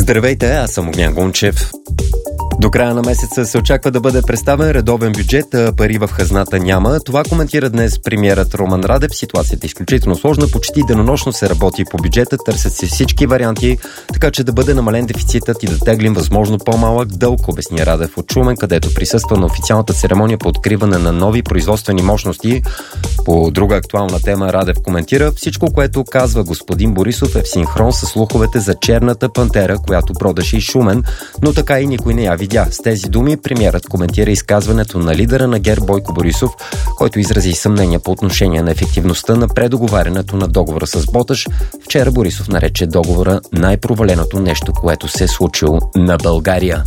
Здравейте, аз съм Огнян Гунчев. До края на месеца се очаква да бъде представен редовен бюджет, а пари в хазната няма. Това коментира днес премиерът Румен Радев. Ситуацията е изключително сложна. Почти денонощно се работи по бюджета, търсят се всички варианти, така че да бъде намален дефицитът и да теглим възможно по-малък дълг, обясни Радев от Шумен, където присъства на официалната церемония по откриване на нови производствени мощности. По друга актуална тема Радев коментира: всичко, което казва господин Борисов, е в синхрон с слуховете за черната пантера, която продаше и Шумен, но така и никой не я видя. С тези думи премиерът коментира изказването на лидера на ГЕРБ Бойко Борисов, който изрази съмнения по отношение на ефективността на предоговарянето на договора с Боташ. Вчера Борисов нарече договора най-проваленото нещо, което се е случило на България.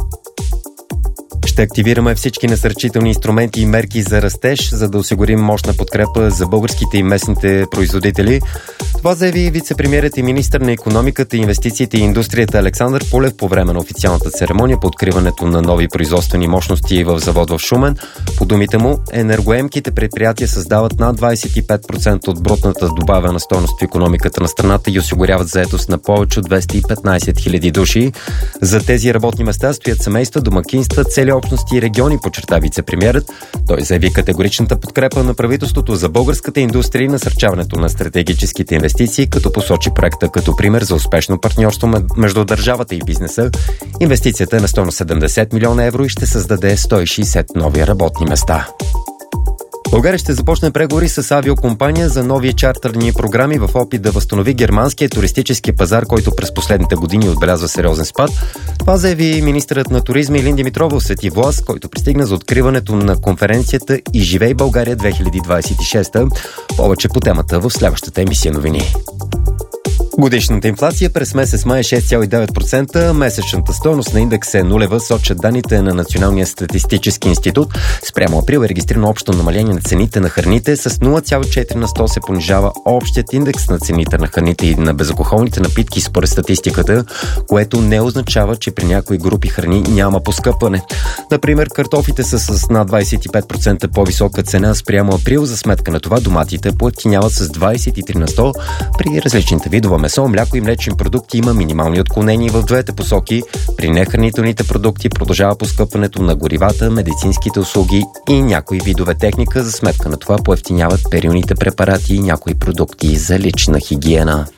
Ще активираме всички насърчителни инструменти и мерки за растеж, за да осигурим мощна подкрепа за българските и местните производители. Това заяви вице-премиерът и министър на икономиката, инвестициите и индустрията Александър Пулев по време на официалната церемония по откриването на нови производствени мощности в завод в Шумен. По думите му, енергоемките предприятия създават над 25% от брутната добавена стойност в икономиката на страната и осигуряват заетост на повече от 215 хиляди души. За тези работни места стоят семейства, домакинства, цели общности и региони, подчерта вице-премиерът. Той заяви категоричната подкрепа на правителството за българската индустрия и насърчаването на стратегическите инвестиции, като посочи проекта като пример за успешно партньорство между държавата и бизнеса. Инвестицията е на стойност 70 милиона евро и ще създаде 160 нови работни места. България ще започне преговори с авиокомпания за нови чартърни програми в опит да възстанови германския туристически пазар, който през последните години отбелязва сериозен спад. Това заяви министърът на туризма Илин Димитрова в Свети Влас, който пристигна за откриването на конференцията "И живей България 2026". Повече по темата в следващата емисия новини. Годишната инфлация през месец май е 6,9%, месечната стойност на индекс е нулева, сочат данните на Националния статистически институт. Спрямо април е регистрирано общо намаление на цените на храните. С 0,4 на 100 се понижава общият индекс на цените на храните и на безалкохолните напитки според статистиката, което не означава, че при някои групи храни няма поскъпване. Например, картофите са с над 25% по-висока цена спрямо април. За сметка на това доматите поевтиняват с 23 на 100. При различните видове месо, мляко и млечни продукти има минимални отклонения в двете посоки. При нехранителните продукти продължава поскъпването на горивата, медицинските услуги и някои видове техника. За сметка на това поевтиняват перилните препарати и някои продукти за лична хигиена.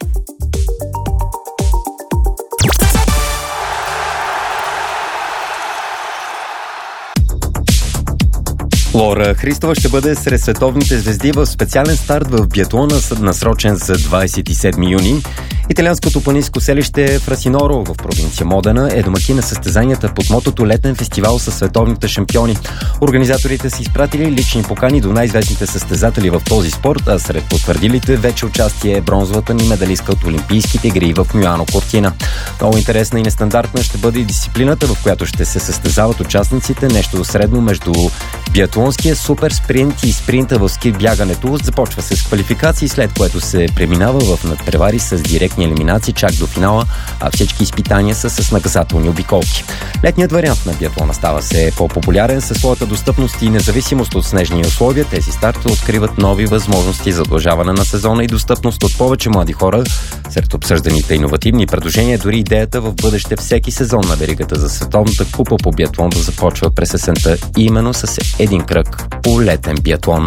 Лора Христова ще бъде сред световните звезди в специален старт в биатлона, насрочен за 27 юни. Италианското планинско селище Фрасиноро в провинция Модена е домакин на състезанията под мотото "Летен фестивал със световните шампиони". Организаторите са изпратили лични покани до най-известните състезатели в този спорт, а сред потвърдилите вече участие е бронзовата ни медалистка от Олимпийските игри в Милано Кортина. Много интересна и нестандартна ще бъде и дисциплината, в която ще се състезават участниците, нещо средно между биатлонския супер спринт и спринта в ски бягането. Започва се с квалификации, след което се преминава в надпревари с директни елиминации чак до финала, а всички изпитания са с наказателни обиколки. Летният вариант на биатлона става се по-популярен със своята достъпност и независимост от снежни условия. Тези старти откриват нови възможности за удължаване на сезона и достъпност от повече млади хора. Сред обсъжданите иновативни предложения дори идеята в бъдеще всеки сезон на веригата за световната купа по биатлон да започва през есента именно с един кръг по летен биатлон.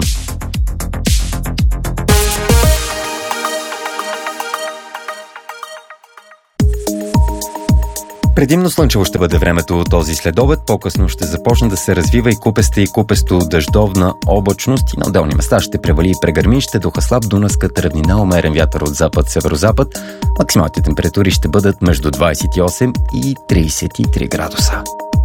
Предимно слънчево ще бъде времето този следобед. По-късно ще започне да се развива и купеста и купесто-дъждовна облачност и на отделни места ще превали и прегърми, ще духа слаб дунавска равнина, умерен вятър от запад-северозапад. Максималните температури ще бъдат между 28 и 33 градуса.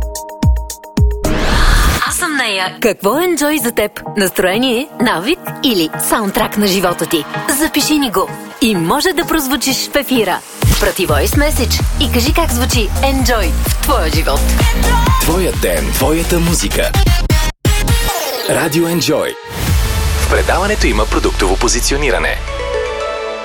Какво е Enjoy за теб? Настроение, навик или саундтрак на живота ти? Запиши ни го и може да прозвучиш в ефира. Прати voice message и кажи как звучи Enjoy в твоя живот. Твоя ден, твоята музика. Радио Enjoy. В предаването има продуктово позициониране.